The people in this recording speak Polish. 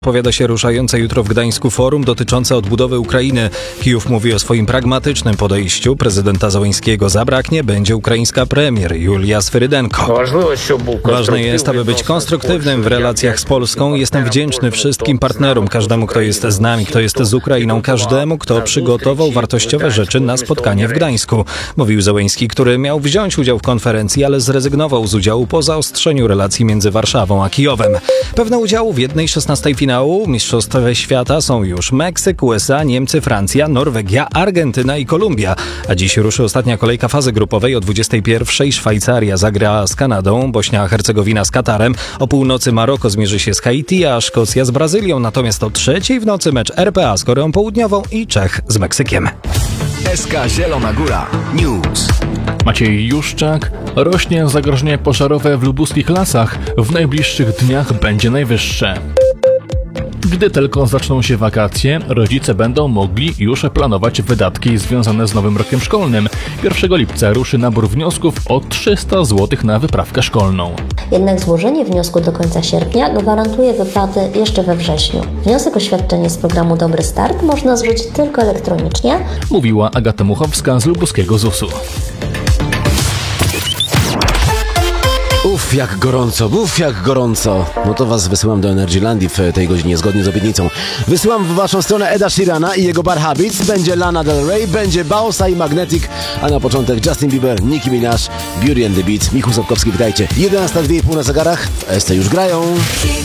Zapowiada się ruszające jutro w Gdańsku forum dotyczące odbudowy Ukrainy. Kijów mówi o swoim pragmatycznym podejściu. Prezydenta Zełenskiego zabraknie, będzie ukraińska premier Julia Swyrydenko. Ważne jest, aby być konstruktywnym w relacjach z Polską. Jestem wdzięczny wszystkim partnerom, każdemu, kto jest z nami, kto jest z Ukrainą, każdemu, kto przygotował wartościowe rzeczy na spotkanie w Gdańsku. Mówił Zełenski, który miał wziąć udział w konferencji, ale zrezygnował z udziału po zaostrzeniu relacji między Warszawą a Kijowem. Pewne udziału w 1/16 finału Mistrzostw Świata są już Meksyk, USA, Niemcy, Francja, Norwegia, Argentyna i Kolumbia. A dziś ruszy ostatnia kolejka fazy grupowej. O 21:00 Szwajcaria zagra z Kanadą, Bośnia-Hercegowina z Katarem. O północy Maroko zmierzy się z Haiti, a Szkocja z Brazylią. Natomiast o 3:00 w nocy mecz RPA z Koreą Południową i Czech z Meksykiem. SK Zielona Góra News. Maciej Juszczak. Rośnie zagrożenie pożarowe w lubuskich lasach. W najbliższych dniach będzie najwyższe. Gdy tylko zaczną się wakacje, rodzice będą mogli już planować wydatki związane z nowym rokiem szkolnym. 1 lipca ruszy nabór wniosków o 300 zł na wyprawkę szkolną. Jednak złożenie wniosku do końca sierpnia gwarantuje wypłaty jeszcze we wrześniu. Wniosek o świadczenie z programu Dobry Start można złożyć tylko elektronicznie. Mówiła Agata Muchowska z lubuskiego ZUS-u. Uf, jak gorąco. No to was wysyłam do Energylandii w tej godzinie, zgodnie z obietnicą. Wysyłam w waszą stronę Eda Sheerana i jego Bar Habits. Będzie Lana Del Rey, będzie Bausa i Magnetic, a na początek Justin Bieber, Nicki Minaj, Beauty and the Beat. Michał Sapkowski, witajcie. 11:02,5 na zegarach, w SC już grają.